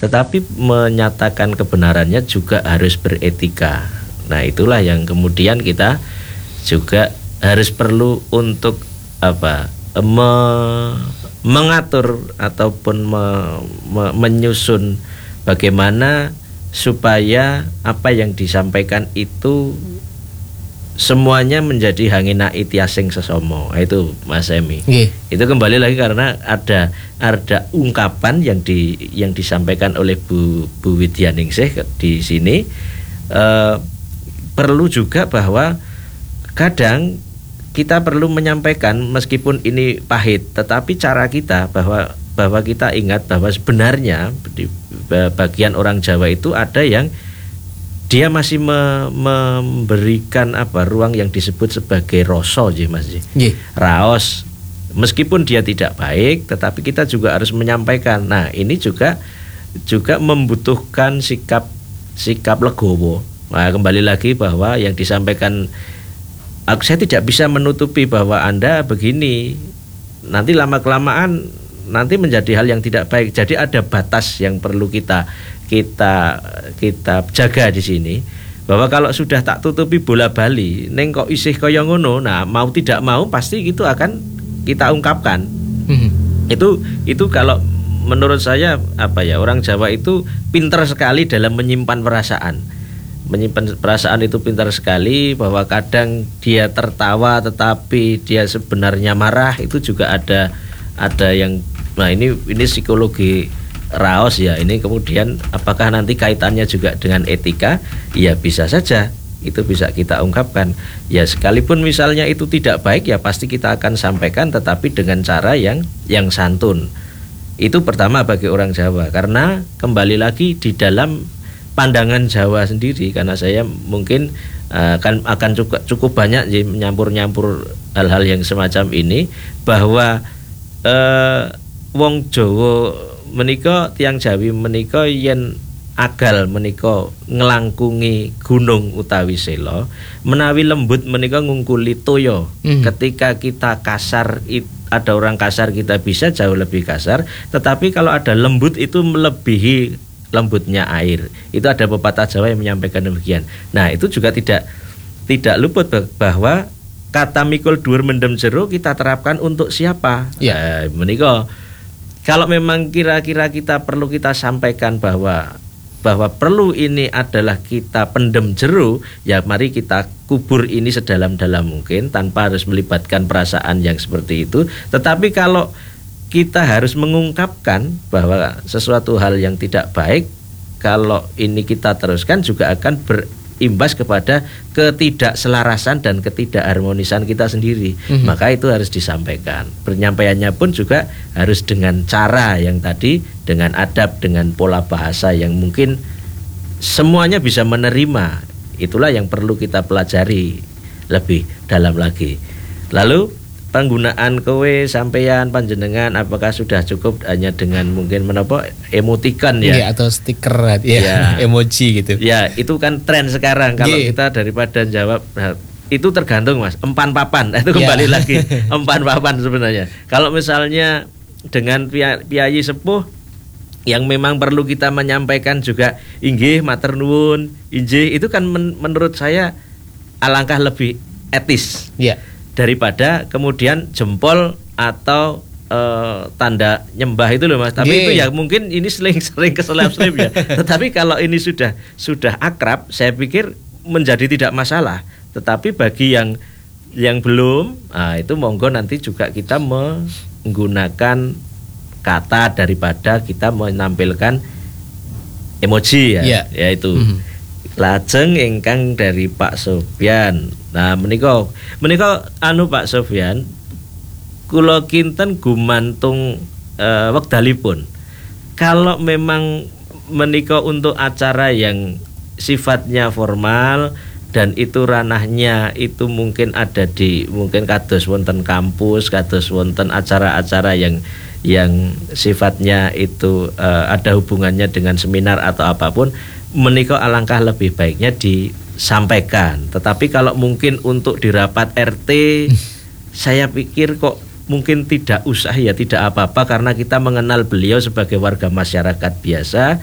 tetapi menyatakan kebenarannya juga harus beretika. Nah, itulah yang kemudian kita juga harus perlu untuk mengatur ataupun menyusun bagaimana supaya apa yang disampaikan itu semuanya menjadi hangina itiasing sesomo. Itu Mas Emi. Itu kembali lagi karena ada ungkapan yang disampaikan oleh Bu Widyaningsih di sini, perlu juga bahwa kadang kita perlu menyampaikan meskipun ini pahit, tetapi cara kita bahwa kita ingat bahwa sebenarnya di bagian orang Jawa itu ada yang dia masih memberikan ruang yang disebut sebagai rasa, Mas. Raos. Meskipun dia tidak baik, tetapi kita juga harus menyampaikan. Nah, ini juga membutuhkan sikap legowo. Nah, kembali lagi bahwa yang disampaikan, saya tidak bisa menutupi bahwa Anda begini, nanti lama-kelamaan nanti menjadi hal yang tidak baik. Jadi ada batas yang perlu kita jaga di sini, bahwa kalau sudah tak tutupi bola bali neng kok isih kaya ngono, nah mau tidak mau pasti itu akan kita ungkapkan. Itu kalau menurut saya orang Jawa itu pintar sekali dalam menyimpan perasaan itu pintar sekali, bahwa kadang dia tertawa tetapi dia sebenarnya marah. Itu juga ada yang, nah ini psikologi raos ya. Ini kemudian apakah nanti kaitannya juga dengan etika? Ya bisa saja, itu bisa kita ungkapkan. Ya sekalipun misalnya itu tidak baik, ya pasti kita akan sampaikan, tetapi dengan cara yang santun. Itu pertama bagi orang Jawa, karena kembali lagi di dalam pandangan Jawa sendiri, karena saya mungkin akan cukup banyak nyampur hal-hal yang semacam ini, bahwa wong Jawa menika, tiang Jawi menika yen agal menika ngelangkungi gunung utawi sela, menawi lembut menika ngungkuli toya. Ketika kita kasar, ada orang kasar, kita bisa jauh lebih kasar, tetapi kalau ada lembut itu melebihi lembutnya air. Itu ada pepatah Jawa yang menyampaikan demikian. Nah, itu juga tidak luput bahwa kata mikul dhuwur mendem jero kita terapkan untuk siapa? Ya, menika kalau memang kira-kira perlu kita sampaikan bahwa perlu ini adalah kita pendem jero, ya mari kita kubur ini sedalam-dalam mungkin tanpa harus melibatkan perasaan yang seperti itu. Tetapi kalau kita harus mengungkapkan bahwa sesuatu hal yang tidak baik, kalau ini kita teruskan juga akan berimbas kepada ketidakselarasan dan ketidakharmonisan kita sendiri. Maka itu harus disampaikan. Penyampaiannya pun juga harus dengan cara yang tadi, dengan adab, dengan pola bahasa yang mungkin semuanya bisa menerima. Itulah yang perlu kita pelajari lebih dalam lagi. Lalu penggunaan kowe sampeyan panjenengan, apakah sudah cukup hanya dengan mungkin emoticon ya, atau stiker ya, emoji gitu. Ya, itu kan tren sekarang. Kalau kita daripada jawab, itu tergantung Mas, empan papan. Itu kembali lagi empan papan sebenarnya. Kalau misalnya dengan piyayi sepuh yang memang perlu kita menyampaikan juga inggih matur nuwun, inggih, itu kan menurut saya alangkah lebih etis. Daripada kemudian jempol atau tanda nyembah itu loh Mas. Tapi itu ya mungkin ini sering keselip-selip ya. Tetapi kalau ini sudah akrab, saya pikir menjadi tidak masalah. Tetapi bagi yang belum, itu monggo nanti juga kita menggunakan kata daripada kita menampilkan emoji ya, yaitu lajeng ingkang dari Pak Sofyan. Nah, menika Pak Sofyan, kula kinten gumantung wekdalipun. Kalau memang menika untuk acara yang sifatnya formal dan itu ranahnya itu mungkin ada di kados wonten kampus, kados wonten acara-acara yang sifatnya itu ada hubungannya dengan seminar atau apapun, menika alangkah lebih baiknya disampaikan. Tetapi kalau mungkin untuk di rapat RT, saya pikir kok mungkin tidak usah ya, tidak apa-apa, karena kita mengenal beliau sebagai warga masyarakat biasa.